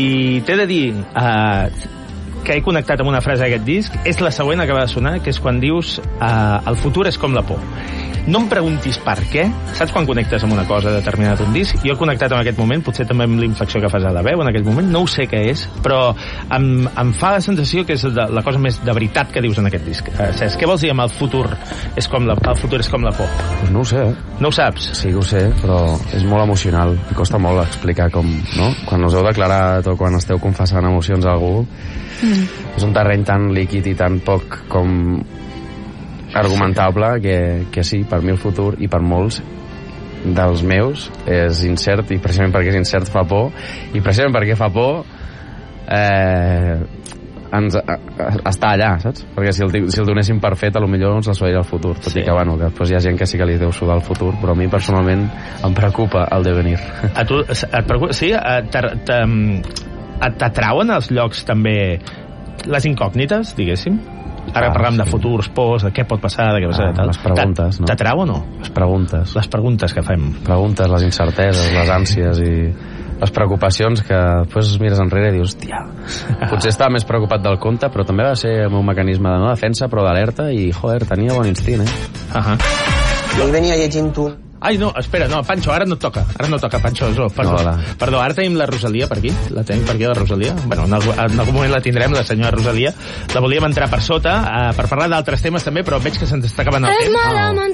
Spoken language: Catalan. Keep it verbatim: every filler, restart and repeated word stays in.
I t'he de dir uh, que he connectat amb una frase d'aquest disc, és la següent que acaba de sonar, que és quan dius uh, el futur és com la por. No em preguntis per què, saps quan connectes amb una cosa determinada d'un disc? Jo he connectat en aquest moment, potser també amb l'inflexió que fas a la veu en aquell moment, no ho sé què és, però em, em fa la sensació que és de, la cosa més de veritat que dius en aquest disc. Uh, Cesc, què vols dir amb el futur és com la, el futur és com la por? Pues no ho sé, eh? No ho saps? Sí que ho sé, però és molt emocional i costa molt explicar com, no? Quan us heu declarat o quan esteu confessant emocions a algú, mm. és un terreny tan líquid i tan poc com argumentable que, que sí, per mi el futur i per molts dels meus és incert, i precisament perquè és incert fa por, i precisament perquè fa por eh, ens, a, a, està allà, saps? Perquè si el, si el donéssim per fet, a lo millor ens la el futur, tot sí. I que, bueno, que després hi ha gent que sí que li deu sudar el futur, però a mi personalment em preocupa el devenir. A tu et preocupa? Sí? T'atrauen els llocs també les incògnites, diguéssim? Ara ah, parlem sí. de futurs, pors, de què pot passar, de què passarà, ah, tal. Les preguntes, no? T'atrau o no? Les preguntes. Les preguntes que fem. Preguntes, les incerteses, les ànsies i les preocupacions que després mires enrere i dius, hòstia, potser estava més preocupat del compte, però també va ser el meu mecanisme de no defensa, però d'alerta, i, joder, tenia bon instint, eh? Uh -huh. Jo venia llegint un... Ai, no, espera, no, Pancho, ara no et toca. Ara no toca, Pancho, no, perdó. No, perdó, ara tenim la Rosalia per aquí. La tenim per aquí, la Rosalia. Bueno, en algun, en algun moment la tindrem, la senyora Rosalia. La volíem entrar per sota, uh, per parlar d'altres temes també, però veig que se'ns està acabant el temps.